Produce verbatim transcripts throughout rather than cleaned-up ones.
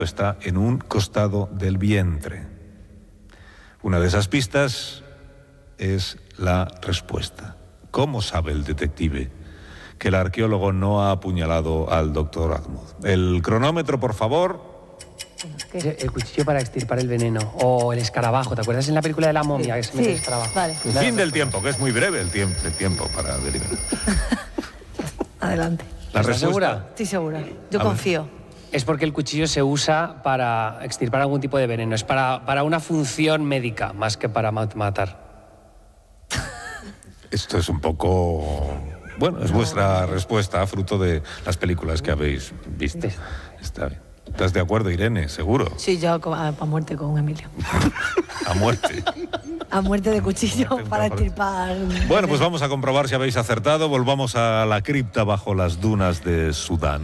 está en un costado del vientre. Una de esas pistas es la respuesta. ¿Cómo sabe el detective que el arqueólogo no ha apuñalado al doctor Ahmad? El cronómetro, por favor. ¿Qué? El cuchillo para extirpar el veneno. O el escarabajo. ¿Te acuerdas en la película de la momia que se mete el escarabajo? Vale. El fin del tiempo, que es muy breve el tiempo, el tiempo para deliberar. Adelante. ¿La ¿Estás respuesta? segura? Estoy segura. Yo A confío. Es porque el cuchillo se usa para extirpar algún tipo de veneno. Es para, para una función médica, más que para mat- matar. Esto es un poco... Bueno, es vuestra respuesta, fruto de las películas que habéis visto. Está bien. ¿Estás de acuerdo, Irene? ¿Seguro? Sí, yo a, a muerte con Emilio. A muerte. A muerte de cuchillo Muerte, para muerte. extirpar... Bueno, pues vamos a comprobar si habéis acertado. Volvamos a la cripta bajo las dunas de Sudán.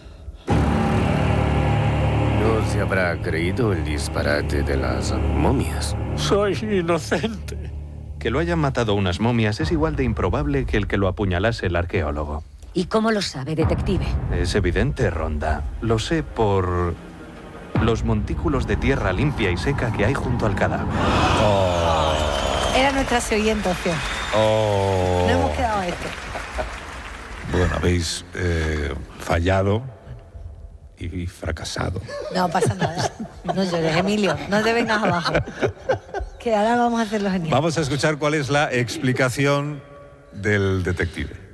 No se habrá creído el disparate de las momias. Soy inocente. Que lo hayan matado unas momias es igual de improbable que el que lo apuñalase el arqueólogo. ¿Y cómo lo sabe, detective? Es evidente, Ronda. Lo sé por los montículos de tierra limpia y seca que hay junto al cadáver. Era nuestra siguiente opción. Oh. No hemos quedado a esto. Bueno, habéis eh, fallado y fracasado. No pasa nada. No llores, Emilio. No te vengas abajo. Que ahora vamos a hacerlo genial. Vamos a escuchar cuál es la explicación del detective.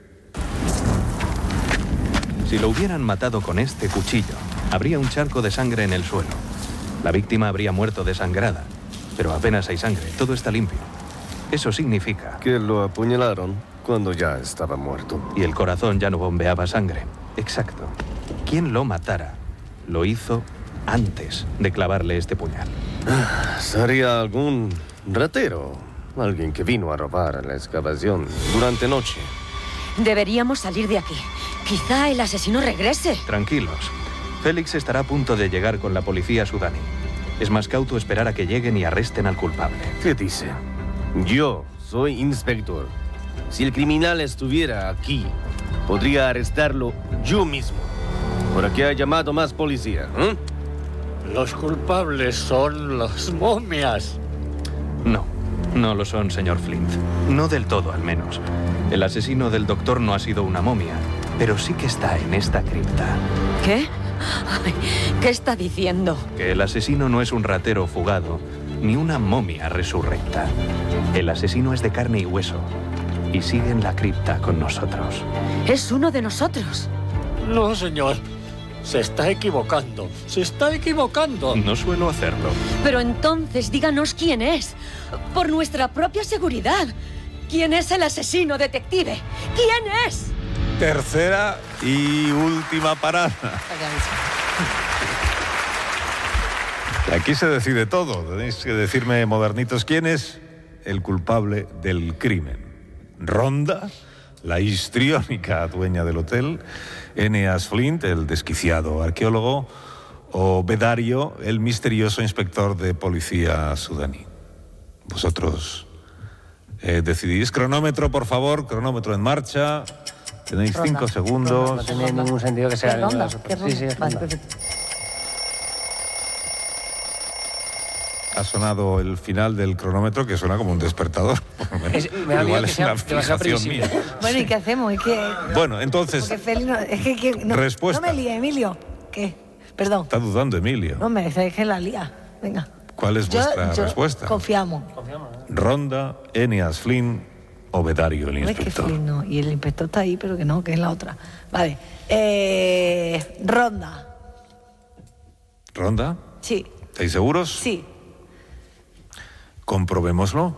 Si lo hubieran matado con este cuchillo, habría un charco de sangre en el suelo. La víctima habría muerto desangrada, pero apenas hay sangre, todo está limpio. Eso significa... Que lo apuñalaron cuando ya estaba muerto. Y el corazón ya no bombeaba sangre. Exacto. Quien lo matara, lo hizo antes de clavarle este puñal. Sería algún ratero, alguien que vino a robar a la excavación durante noche. Deberíamos salir de aquí. Quizá el asesino regrese. Tranquilos. Félix estará a punto de llegar con la policía sudaní. Es más cauto esperar a que lleguen y arresten al culpable. ¿Qué dice? Yo soy inspector. Si el criminal estuviera aquí, podría arrestarlo yo mismo. ¿Por qué ha llamado más policía? ¿eh? Los culpables son las momias. No, no lo son, señor Flint. No del todo, al menos. El asesino del doctor no ha sido una momia, pero sí que está en esta cripta. ¿Qué? Ay, ¿qué está diciendo? Que el asesino no es un ratero fugado, ni una momia resurrecta. El asesino es de carne y hueso, y sigue en la cripta con nosotros. Es uno de nosotros. No, señor. Se está equivocando. Se está equivocando. No suelo hacerlo. Pero entonces díganos quién es. Por nuestra propia seguridad. ¿Quién es el asesino, detective? ¿Quién es? Tercera y última parada. Aquí se decide todo. Tenéis que decirme, modernitos, quién es el culpable del crimen. Ronda, la histriónica dueña del hotel, Eneas Flint, el desquiciado arqueólogo, o Bedario, el misterioso inspector de policía sudaní. Vosotros eh, decidís. Cronómetro, por favor, cronómetro en marcha. Tenéis Ronda. cinco segundos. No tiene ningún sentido que sea... ¿Qué ronda? ninguna- ¿Qué ronda? Sí, sí, es Vale, ronda. perfecto. Ha sonado el final del cronómetro, que suena como un despertador. Por lo menos. Es- me da miedo Igual que es sea una demasiado fijación previsible. mía. Bueno, ¿y qué hacemos? Es que... Bueno, entonces, Porque Félix no... Es que... que- no, Respuesta. No me líes, Emilio. ¿Qué? Perdón. está dudando Emilio. No me es que la lía. Venga. ¿Cuál es Yo- vuestra yo- respuesta? Confiamos. Ronda, Eneas Flint o Bedario, el No es que inspector. Flynn no. Y el inspector está ahí, pero que no, que es la otra. Vale. Eh, Ronda. ¿Ronda? Sí. ¿Estáis seguros? Sí. Comprobémoslo.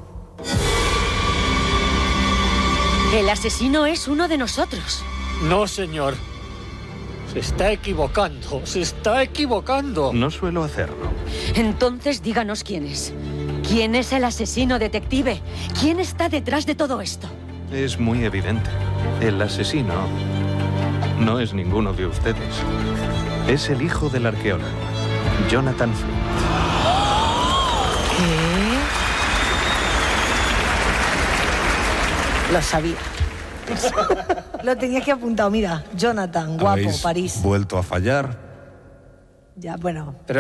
El asesino es uno de nosotros. No, señor. Se está equivocando. Se está equivocando. No suelo hacerlo. Entonces díganos quién es. ¿Quién es el asesino, detective? ¿Quién está detrás de todo esto? Es muy evidente. El asesino no es ninguno de ustedes. Es el hijo del arqueólogo, Jonathan Flint. Lo sabía. Lo tenías que apuntar. Mira, Jonathan, guapo, ¿Habéis París. vuelto a fallar? Ya, bueno. Pero